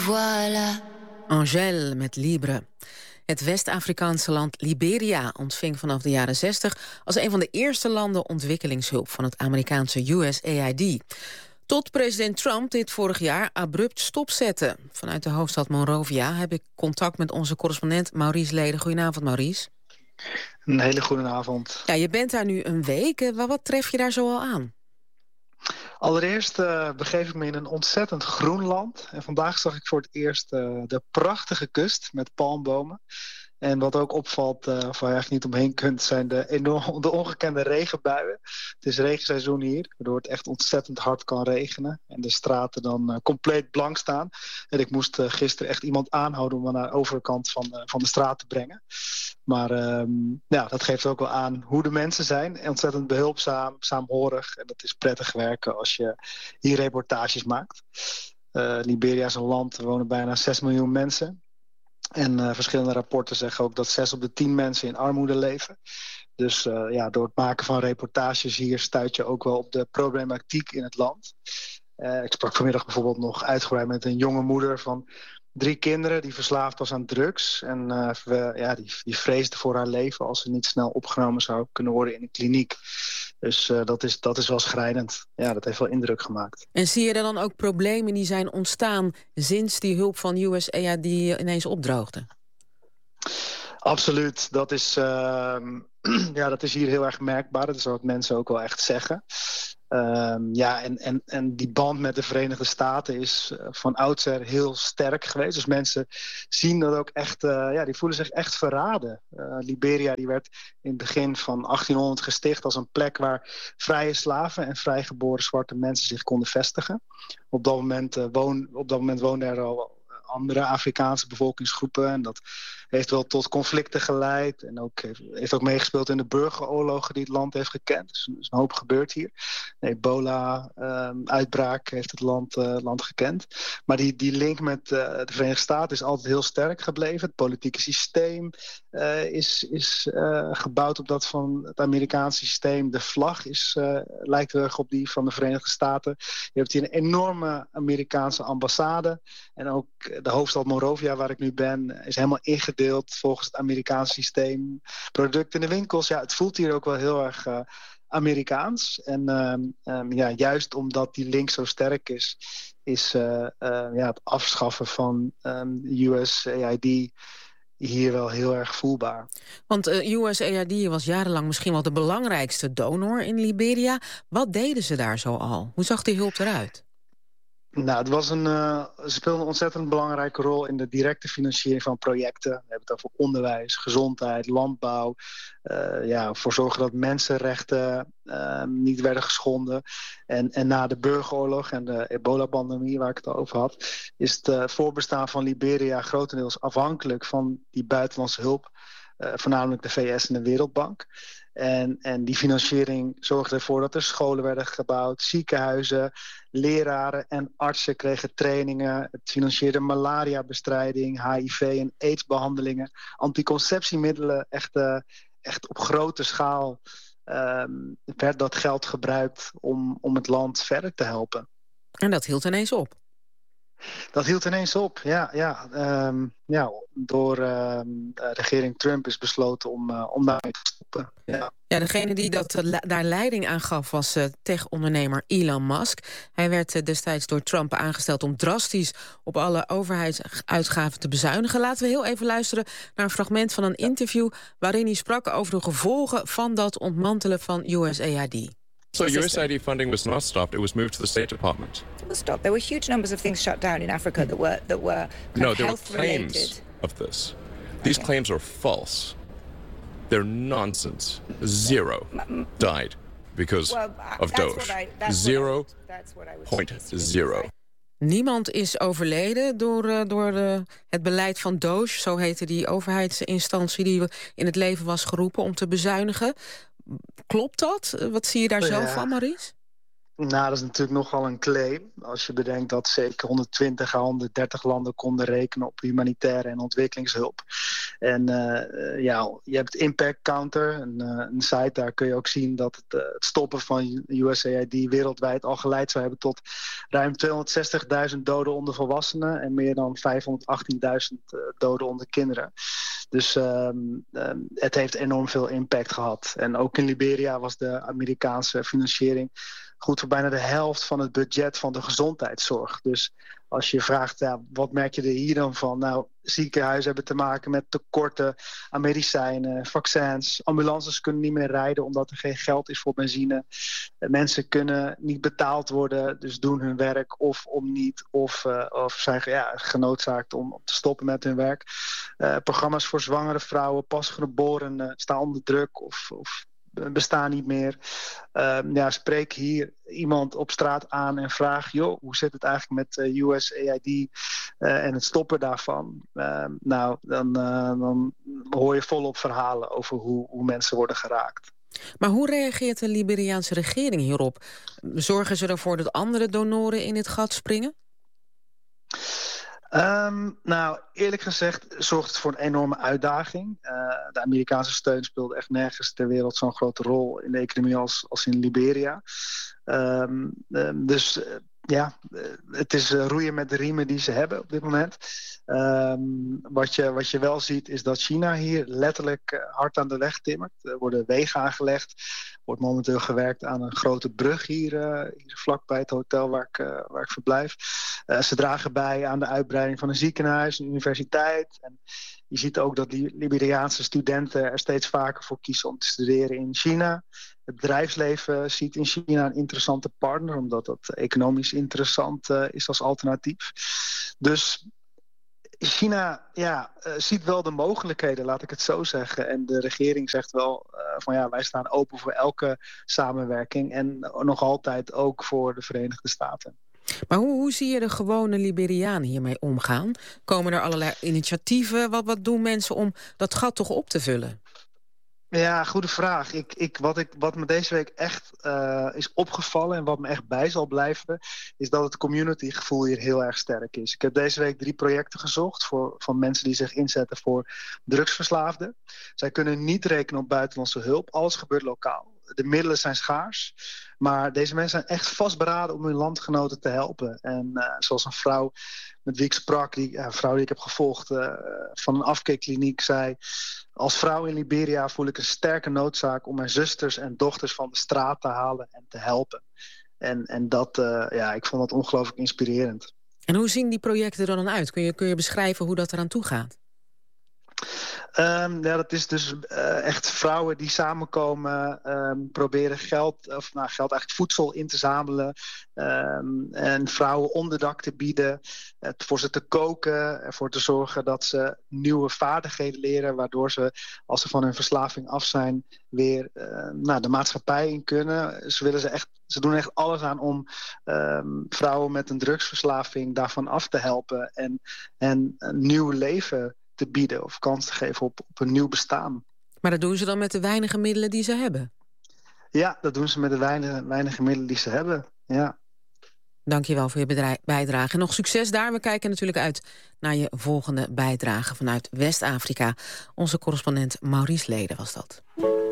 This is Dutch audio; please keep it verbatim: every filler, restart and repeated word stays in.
voilà. Angèle met Libre. Het West-Afrikaanse land Liberia ontving vanaf de jaren zestig... als een van de eerste landen ontwikkelingshulp van het Amerikaanse U S A I D. Tot president Trump dit vorig jaar abrupt stopzette. Vanuit de hoofdstad Monrovia heb ik contact met onze correspondent Maurice Leden. Goedenavond, Maurice. Een hele goede avond. Ja, je bent daar nu een week. Wat tref je daar zoal aan? Allereerst uh, begeef ik me in een ontzettend groen land. En vandaag zag ik voor het eerst uh, de prachtige kust met palmbomen. En wat ook opvalt, uh, of waar je eigenlijk niet omheen kunt, zijn de, enorm, de ongekende regenbuien. Het is regenseizoen hier, waardoor het echt ontzettend hard kan regenen. En de straten dan uh, compleet blank staan. En ik moest uh, gisteren echt iemand aanhouden om me naar de overkant van, uh, van de straat te brengen. Maar um, ja, dat geeft ook wel aan hoe de mensen zijn. Ontzettend behulpzaam, saamhorig. En dat is prettig werken als je hier reportages maakt. Uh, Liberia is een land, er wonen bijna zes miljoen mensen. En uh, verschillende rapporten zeggen ook dat zes op de tien mensen in armoede leven. Dus uh, ja, door het maken van reportages hier stuit je ook wel op de problematiek in het land. Uh, ik sprak vanmiddag bijvoorbeeld nog uitgebreid met een jonge moeder van drie kinderen die verslaafd was aan drugs. En uh, we, ja, die, die vreesde voor haar leven als ze niet snel opgenomen zou kunnen worden in een kliniek. Dus uh, dat, is, dat is wel schrijnend. Ja, dat heeft wel indruk gemaakt. En zie je er dan ook problemen die zijn ontstaan sinds die hulp van U S A I D ineens opdroogde? Absoluut. Dat is, uh, ja, dat is hier heel erg merkbaar. Dat is wat mensen ook wel echt zeggen. Um, ja, en, en, en die band met de Verenigde Staten is uh, van oudsher heel sterk geweest. Dus mensen zien dat ook echt, uh, ja, die voelen zich echt verraden. Uh, Liberia die werd in het begin van achttienhonderd gesticht als een plek waar vrije slaven en vrijgeboren zwarte mensen zich konden vestigen. Op dat moment, uh, woon, op dat moment woonden er al andere Afrikaanse bevolkingsgroepen. En dat heeft wel tot conflicten geleid. En ook heeft, heeft ook meegespeeld in de burgeroorlogen die het land heeft gekend. Dus er is een hoop gebeurd hier. De ebola-uitbraak um, heeft het land, uh, land gekend. Maar die, die link met uh, de Verenigde Staten is altijd heel sterk gebleven. Het politieke systeem uh, is, is uh, gebouwd op dat van het Amerikaanse systeem. De vlag is, uh, lijkt heel erg op die van de Verenigde Staten. Je hebt hier een enorme Amerikaanse ambassade. En ook de hoofdstad Monrovia, waar ik nu ben, is helemaal ingedeeld volgens het Amerikaanse systeem. Producten in de winkels, ja, het voelt hier ook wel heel erg uh, Amerikaans. En um, um, ja, juist omdat die link zo sterk is, is uh, uh, ja, het afschaffen van um, U S A I D hier wel heel erg voelbaar. Want uh, U S A I D was jarenlang misschien wel de belangrijkste donor in Liberia. Wat deden ze daar zo al? Hoe zag die hulp eruit? Nou, het was een, uh, ze speelden een ontzettend belangrijke rol in de directe financiering van projecten. We hebben het over onderwijs, gezondheid, landbouw. Uh, ja, voor zorgen dat mensenrechten uh, niet werden geschonden. En, en na de burgeroorlog en de ebola-pandemie, waar ik het al over had, is het uh, voorbestaan van Liberia grotendeels afhankelijk van die buitenlandse hulp. Uh, voornamelijk de V S en de Wereldbank. En, en die financiering zorgde ervoor dat er scholen werden gebouwd, ziekenhuizen, leraren en artsen kregen trainingen. Het financierde malariabestrijding, H I V en aidsbehandelingen, anticonceptiemiddelen. Echt, uh, echt op grote schaal um, werd dat geld gebruikt om, om het land verder te helpen. En dat hield ineens op? Dat hield ineens op, ja. ja, um, ja door um, de regering Trump is besloten om, uh, om daarmee te stoppen. Ja. Ja, degene die dat, uh, daar leiding aan gaf was uh, tech-ondernemer Elon Musk. Hij werd uh, destijds door Trump aangesteld om drastisch op alle overheidsuitgaven te bezuinigen. Laten we heel even luisteren naar een fragment van een interview waarin hij sprak over de gevolgen van dat ontmantelen van U S A I D. So U S A I D funding was not stopped, it was moved to the State Department. It was stopped. There were huge numbers of things shut down in Africa that were that were No, there were health claims related. of this. These okay. claims are false. They're nonsense. Zero died because well, of Doge. Zero point zero. Niemand is overleden door, uh, door uh, het beleid van Doge. Zo heette die overheidsinstantie die in het leven was geroepen om te bezuinigen. Klopt dat? Wat zie je daar ja. zelf van, Maurice? Nou, dat is natuurlijk nogal een claim. Als je bedenkt dat zeker honderdtwintig à honderddertig landen konden rekenen op humanitaire en ontwikkelingshulp. En uh, ja, je hebt Impact Counter, een, uh, een site, daar kun je ook zien dat het, uh, het stoppen van U S A I D wereldwijd al geleid zou hebben tot ruim tweehonderdzestigduizend doden onder volwassenen en meer dan vijfhonderdachttienduizend uh, doden onder kinderen. Dus uh, uh, het heeft enorm veel impact gehad. En ook in Liberia was de Amerikaanse financiering goed voor bijna de helft van het budget van de gezondheidszorg. Dus als je vraagt, ja, wat merk je er hier dan van? Nou, ziekenhuizen hebben te maken met tekorten aan medicijnen, vaccins. Ambulances kunnen niet meer rijden omdat er geen geld is voor benzine. Mensen kunnen niet betaald worden, dus doen hun werk of om niet. Of, uh, of zijn ja, genoodzaakt om, om te stoppen met hun werk. Uh, programma's voor zwangere vrouwen, pasgeborenen staan onder druk of... of bestaan niet meer. Uh, ja, spreek hier iemand op straat aan en vraag, joh, hoe zit het eigenlijk met uh, U S A I D uh, en het stoppen daarvan? Uh, nou, dan, uh, dan hoor je volop verhalen over hoe, hoe mensen worden geraakt. Maar hoe reageert de Liberiaanse regering hierop? Zorgen ze ervoor dat andere donoren in het gat springen? Um, nou, eerlijk gezegd zorgt het voor een enorme uitdaging. Uh, de Amerikaanse steun speelde echt nergens ter wereld zo'n grote rol in de economie als, als in Liberia. Um, um, dus uh, ja, uh, het is uh, roeien met de riemen die ze hebben op dit moment. Um, wat, je, wat je wel ziet is dat China hier letterlijk uh, hard aan de weg timmert. Er worden wegen aangelegd. Er wordt momenteel gewerkt aan een grote brug hier, uh, hier vlakbij het hotel waar ik, uh, waar ik verblijf. Uh, ze dragen bij aan de uitbreiding van een ziekenhuis, een universiteit. En je ziet ook dat die Liberiaanse studenten er steeds vaker voor kiezen om te studeren in China. Het bedrijfsleven ziet in China een interessante partner, omdat dat economisch interessant uh, is als alternatief. Dus China ja, uh, ziet wel de mogelijkheden, laat ik het zo zeggen. En de regering zegt wel uh, van ja, wij staan open voor elke samenwerking. En nog altijd ook voor de Verenigde Staten. Maar hoe, hoe zie je de gewone Liberianen hiermee omgaan? Komen er allerlei initiatieven? Wat, wat doen mensen om dat gat toch op te vullen? Ja, goede vraag. Ik, ik, wat, ik, wat me deze week echt uh, is opgevallen en wat me echt bij zal blijven, is dat het communitygevoel hier heel erg sterk is. Ik heb deze week drie projecten gezocht voor, van mensen die zich inzetten voor drugsverslaafden. Zij kunnen niet rekenen op buitenlandse hulp. Alles gebeurt lokaal. De middelen zijn schaars. Maar deze mensen zijn echt vastberaden om hun landgenoten te helpen. En uh, zoals een vrouw met wie ik sprak, die, uh, een vrouw die ik heb gevolgd uh, van een afkeerkliniek, zei: als vrouw in Liberia voel ik een sterke noodzaak om mijn zusters en dochters van de straat te halen en te helpen. En, en dat, uh, ja, ik vond dat ongelooflijk inspirerend. En hoe zien die projecten er dan uit? Kun je, kun je beschrijven hoe dat eraan toe gaat? Um, ja, dat is dus uh, echt vrouwen die samenkomen, um, proberen geld, of nou, geld eigenlijk voedsel in te zamelen. Um, en vrouwen onderdak te bieden, uh, voor ze te koken, ervoor te zorgen dat ze nieuwe vaardigheden leren, waardoor ze, als ze van hun verslaving af zijn, weer uh, nou, de maatschappij in kunnen. Ze, willen ze, echt, ze doen echt alles aan om um, vrouwen met een drugsverslaving daarvan af te helpen en, en een nieuw leven te bieden of kans te geven op, op een nieuw bestaan. Maar dat doen ze dan met de weinige middelen die ze hebben? Ja, dat doen ze met de weinige, weinige middelen die ze hebben, ja. Dank je wel voor je bedrijf, bijdrage. En nog succes daar. We kijken natuurlijk uit naar je volgende bijdrage vanuit West-Afrika. Onze correspondent Maurice Leden was dat.